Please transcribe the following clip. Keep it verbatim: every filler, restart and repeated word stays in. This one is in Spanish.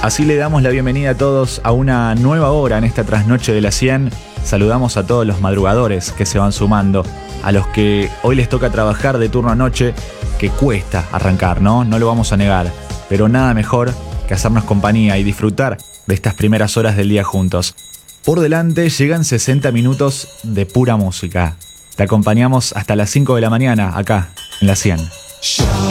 Así le damos la bienvenida a todos a una nueva hora en esta trasnoche de la cien. Saludamos a todos los madrugadores que se van sumando, a los que hoy les toca trabajar de turno a noche, que cuesta arrancar, ¿no? No lo vamos a negar, pero nada mejor que hacernos compañía y disfrutar de estas primeras horas del día juntos. Por delante llegan sesenta minutos de pura música. Te acompañamos hasta las cinco de la mañana acá en la cien.